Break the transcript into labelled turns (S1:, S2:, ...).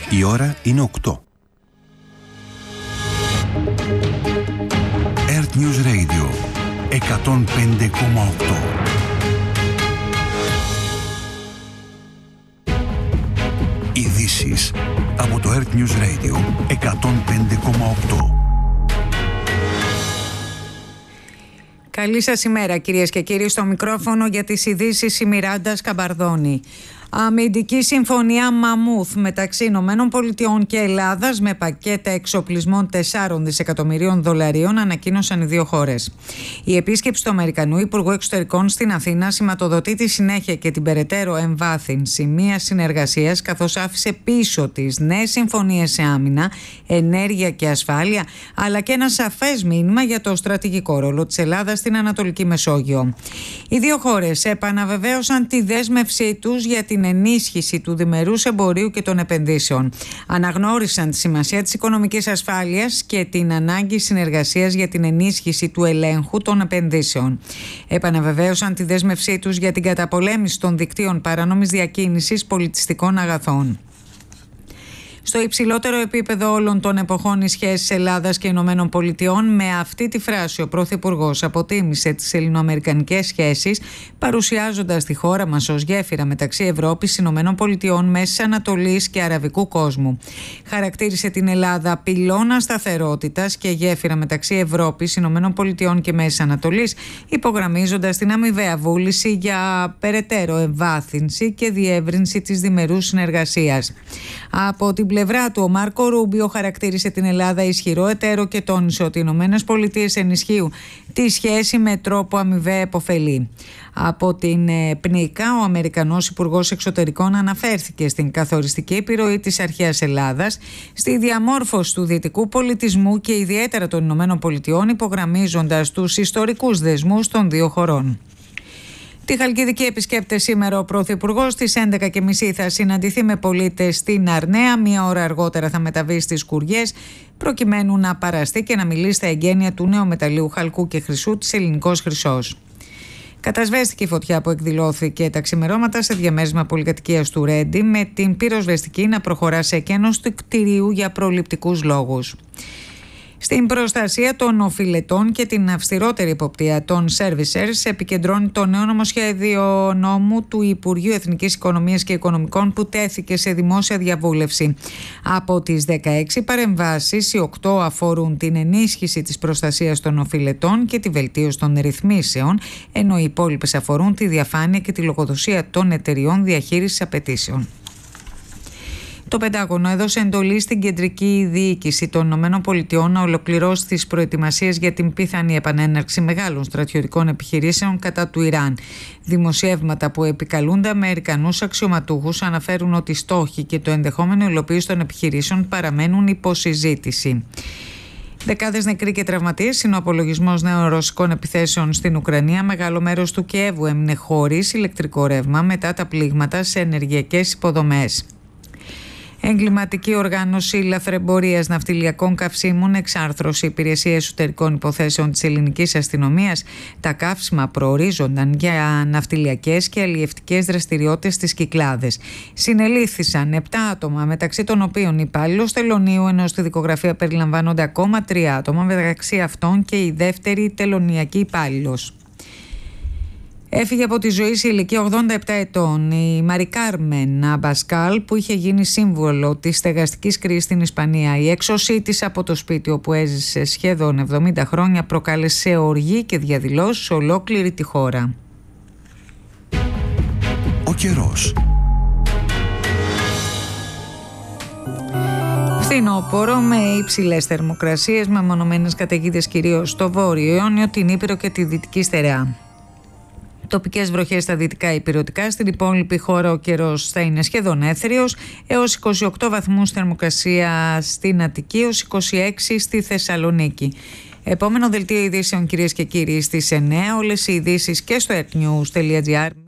S1: Η ώρα είναι 8. Earth News Radio 105,8. Ειδήσεις από το Earth News Radio 105,8.
S2: Καλή σας ημέρα, κυρίες και κύριοι. Στο μικρόφωνο για τις ειδήσεις η Μιράντα Σκαμπαρδόνη. Αμυντική συμφωνία μαμούθ μεταξύ Ηνωμένων Πολιτειών και Ελλάδας με πακέτα εξοπλισμών 4 δισεκατομμυρίων δολαρίων ανακοίνωσαν οι δύο χώρες. Η επίσκεψη του Αμερικανού Υπουργού Εξωτερικών στην Αθήνα σηματοδοτεί τη συνέχεια και την περαιτέρω εμβάθυνση μιας συνεργασίας, καθώς άφησε πίσω της νέες συμφωνίες σε άμυνα, ενέργεια και ασφάλεια, αλλά και ένα σαφές μήνυμα για το στρατηγικό ρόλο της Ελλάδας στην Ανατολική Μεσόγειο. Οι δύο χώρες επαναβεβαίωσαν τη δέσμευσή τους για την ενίσχυση του διμερούς εμπορίου και των επενδύσεων. Αναγνώρισαν τη σημασία της οικονομικής ασφάλειας και την ανάγκη συνεργασίας για την ενίσχυση του ελέγχου των επενδύσεων. Επαναβεβαίωσαν τη δέσμευσή τους για την καταπολέμηση των δικτύων παράνομης διακίνησης πολιτιστικών αγαθών. Στο υψηλότερο επίπεδο όλων των εποχών οι σχέσεις Ελλάδας και Ηνωμένων Πολιτειών, με αυτή τη φράση ο Πρωθυπουργός αποτίμησε τις ελληνοαμερικανικές σχέσεις, παρουσιάζοντας τη χώρα μας ως γέφυρα μεταξύ Ευρώπης, Ηνωμένων Πολιτειών, Μέσης Ανατολής και Αραβικού κόσμου. Χαρακτήρισε την Ελλάδα πυλώνα σταθερότητας και γέφυρα μεταξύ Ευρώπης, Ηνωμένων Πολιτειών και Μέσης Ανατολής, υπογραμμίζοντας την αμοιβαία βούληση για περαιτέρω εμβάθυνση και διεύρυνση της διμερούς συνεργασίας. Από την πλευρά του, ο Μάρκο Ρούμπιο χαρακτήρισε την Ελλάδα ισχυρό εταίρο και τόνισε ότι οι ΗΠΑ ενισχύουν τη σχέση με τρόπο αμοιβαία επωφελή. Από την ΠΝΙΚΑ, ο Αμερικανός Υπουργός Εξωτερικών αναφέρθηκε στην καθοριστική επιρροή της αρχαίας Ελλάδας στη διαμόρφωση του δυτικού πολιτισμού και ιδιαίτερα των ΗΠΑ, υπογραμμίζοντας τους ιστορικούς δεσμούς των δύο χωρών. Τη Χαλκιδική επισκέπτε σήμερα ο Πρωθυπουργός. Στις 11.30 θα συναντηθεί με πολίτες στην Αρναία. Μία ώρα αργότερα θα μεταβεί στις Κουριές, προκειμένου να παραστεί και να μιλήσει στα εγγένεια του νέου μεταλλείου χαλκού και χρυσού της Ελληνικός Χρυσός. Κατασβέστηκε η φωτιά που εκδηλώθηκε τα ξημερώματα σε διαμέρισμα πολυκατοικίας του Ρέντι, με την πυροσβεστική να προχωρά σε εκένωση του κτηρίου για προληπτικούς λόγους. Στην προστασία των οφειλετών και την αυστηρότερη εποπτεία των servicers επικεντρώνει το νέο νομοσχέδιο νόμου του Υπουργείου Εθνικής Οικονομίας και Οικονομικών, που τέθηκε σε δημόσια διαβούλευση. Από τις 16 παρεμβάσεις, οι 8 αφορούν την ενίσχυση της προστασίας των οφειλετών και τη βελτίωση των ρυθμίσεων, ενώ οι υπόλοιπες αφορούν τη διαφάνεια και τη λογοδοσία των εταιριών διαχείρισης απαιτήσεων. Το Πεντάγωνο έδωσε εντολή στην κεντρική διοίκηση των ΗΠΑ να ολοκληρώσει τις προετοιμασίες για την πιθανή επανέναρξη μεγάλων στρατιωτικών επιχειρήσεων κατά του Ιράν. Δημοσιεύματα που επικαλούνται Αμερικανούς αξιωματούχους αναφέρουν ότι οι στόχοι και το ενδεχόμενο υλοποίηση των επιχειρήσεων παραμένουν υποσυζήτηση. Δεκάδες νεκροί και τραυματίες είναι ο απολογισμός νέων ρωσικών επιθέσεων στην Ουκρανία. Μεγάλο μέρος του Κιέβου έμεινε χωρίς ηλεκτρικό ρεύμα μετά τα πλήγματα σε ενεργειακές υποδομές. Εγκληματική οργάνωση λαθρεμπορίας ναυτιλιακών καυσίμων, εξάρθρωσε η Υπηρεσία Εσωτερικών Υποθέσεων της Ελληνικής Αστυνομίας. Τα καύσιμα προορίζονταν για ναυτιλιακές και αλλιευτικές δραστηριότητες στις Κυκλάδες. Συνελήφθησαν 7 άτομα, μεταξύ των οποίων υπάλληλος τελωνίου, ενώ στη δικογραφία περιλαμβάνονται ακόμα 3 άτομα, μεταξύ αυτών και η δεύτερη τελωνιακή υπάλληλος. Έφυγε από τη ζωή σε ηλικία 87 ετών η Μαρι Κάρμεν Αμπασκάλ, που είχε γίνει σύμβολο της στεγαστικής κρίσης στην Ισπανία. Η έξωσή της από το σπίτι όπου έζησε σχεδόν 70 χρόνια προκάλεσε οργή και διαδηλώσεις σε ολόκληρη τη χώρα.
S1: Ο καιρός.
S2: Φθινόπωρο με υψηλές θερμοκρασίες, με μονομένες καταιγίδες κυρίως στο Βόρειο Ιόνιο, την Ήπειρο και τη Δυτική Στερεά. Τοπικές βροχές στα δυτικά υπηρετικά. Στην υπόλοιπη χώρα ο καιρός θα είναι σχεδόν έθριος, έως 28 βαθμούς θερμοκρασία στην Αττική, έως 26 στη Θεσσαλονίκη. Επόμενο δελτίο ειδήσεων, κυρίες και κύριοι, στις 9. Όλες οι ειδήσεις και στο earthnews.gr.